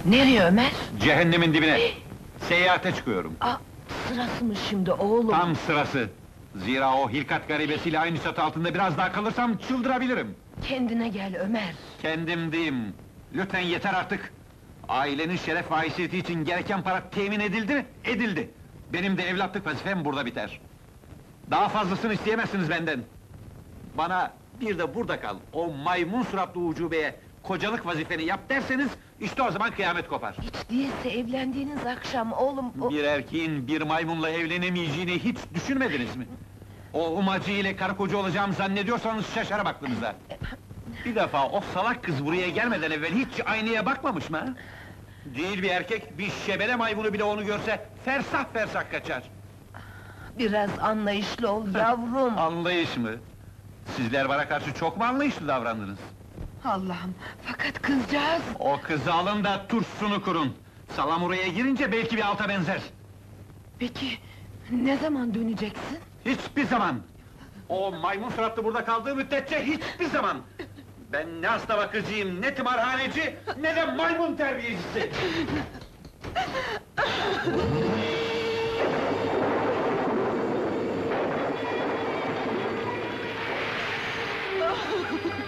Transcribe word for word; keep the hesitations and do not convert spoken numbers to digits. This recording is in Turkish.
Nereye Ömer? Cehennemin dibine! Seyahate çıkıyorum. Aa, sırası mı şimdi oğlum? Tam sırası! Zira o hilkat garibesiyle aynı çatı altında biraz daha kalırsam çıldırabilirim! Kendine gel Ömer! Kendimdeyim! Lütfen yeter artık! Ailenin şeref ve haysiyeti için gereken para temin edildi mi? Edildi! Benim de evlatlık vazifem burada biter. Daha fazlasını isteyemezsiniz benden! Bana bir de burada kal, o maymun suratlı ucubeye kocalık vazifeni yap derseniz, işte o zaman kıyamet kopar. Hiç değilse evlendiğiniz akşam oğlum... O... Bir erkeğin bir maymunla evlenemeyeceğini hiç düşünmediniz mi? O umacı ile karı koca olacağımı zannediyorsanız şaşarım aklınıza! Bir defa o salak kız buraya gelmeden evvel hiç aynaya bakmamış mı ha? Değil bir erkek, bir şebele maymunu bile onu görse fersah fersah kaçar! Biraz anlayışlı ol yavrum! Anlayış mı? Sizler bana karşı çok mu anlayışlı davrandınız? Allah'ım, fakat kızcağız... O kızı alın da turşusunu kurun! Salamuraya girince belki bir alta benzer! Peki, ne zaman döneceksin? Hiçbir zaman! O maymun suratlı burada kaldığı müddetçe hiçbir zaman! Ben ne hasta bakıcıyım, ne tımarhaneci, ne de maymun terbiyecisi!